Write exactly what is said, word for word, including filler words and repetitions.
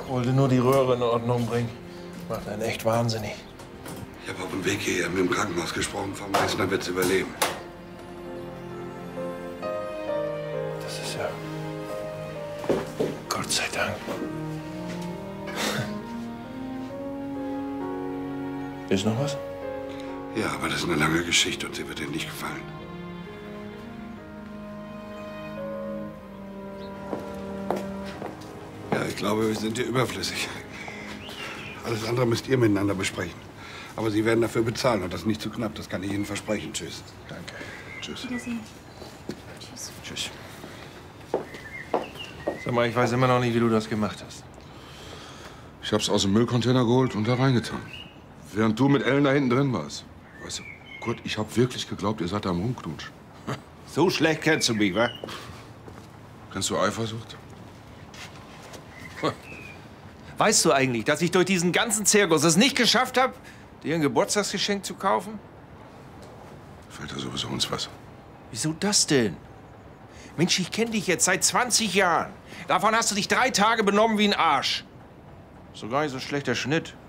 Wollte nur die Röhre in Ordnung bringen. Macht einen echt wahnsinnig. Ich habe auf dem Weg hierher mit dem Krankenhaus gesprochen. Frau Meißner wird es überleben. Das ist ja... Gott sei Dank. Ist noch was? Ja, aber das ist eine lange Geschichte und sie wird Ihnen nicht gefallen. Ja, ich glaube, wir sind hier überflüssig. Alles andere müsst ihr miteinander besprechen. Aber Sie werden dafür bezahlen und das nicht zu knapp. Das kann ich Ihnen versprechen. Tschüss. Danke. Tschüss. Wiedersehen. Tschüss. Tschüss. Sag mal, ich weiß immer noch nicht, wie du das gemacht hast. Ich hab's aus dem Müllcontainer geholt und da reingetan. Während du mit Ellen da hinten drin warst. Weißt du, Kurt, ich hab wirklich geglaubt, ihr seid da am Rumknutsch. So schlecht kennst du mich, wa? Kennst du Eifersucht? Weißt du eigentlich, dass ich durch diesen ganzen Zirkus es nicht geschafft habe, dir ein Geburtstagsgeschenk zu kaufen? Fällt da sowieso ins Wasser. Wieso das denn? Mensch, ich kenne dich jetzt seit zwanzig Jahren. Davon hast du dich drei Tage benommen wie ein Arsch. Ist doch gar nicht so ein schlechter Schnitt.